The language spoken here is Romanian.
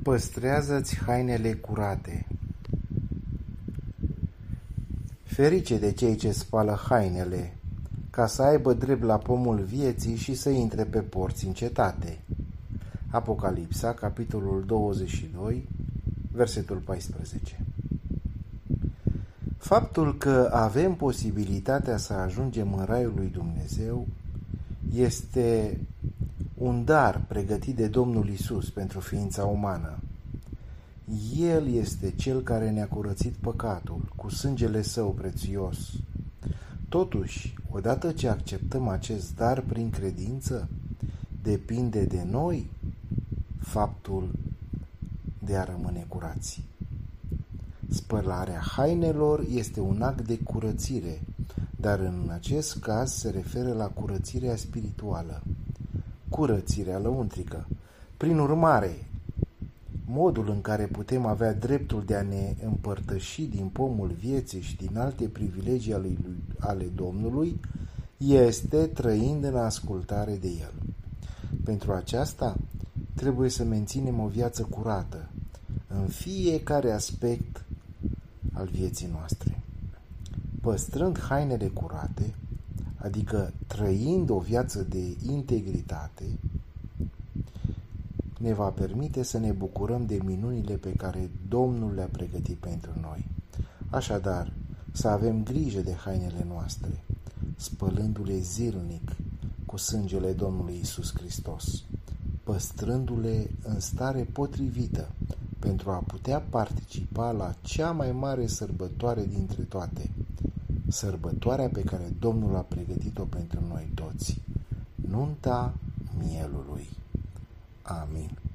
Păstrează-ți hainele curate. Ferice de cei ce spală hainele, ca să aibă drept la pomul vieții și să intre pe porți în cetate. Apocalipsa, capitolul 22, versetul 14. Faptul că avem posibilitatea să ajungem în Raiul lui Dumnezeu este un dar pregătit de Domnul Isus pentru ființa umană. El este Cel care ne-a curățit păcatul cu sângele Său prețios. Totuși, odată ce acceptăm acest dar prin credință, depinde de noi faptul de a rămâne curați. Spălarea hainelor este un act de curățire, dar în acest caz se referă la curățirea spirituală, curățirea lăuntrică. Prin urmare, modul în care putem avea dreptul de a ne împărtăși din pomul vieții și din alte privilegii ale Domnului este trăind în ascultare de El. Pentru aceasta, trebuie să menținem o viață curată în fiecare aspect al vieții noastre. Păstrând hainele curate, adică trăind o viață de integritate, ne va permite să ne bucurăm de minunile pe care Domnul le-a pregătit pentru noi. Așadar, să avem grijă de hainele noastre, spălându-le zilnic cu sângele Domnului Isus Hristos, păstrându-le în stare potrivită pentru a putea participa la cea mai mare sărbătoare dintre toate, sărbătoarea pe care Domnul a pregătit-o pentru noi toți, nunta mielului. Amin.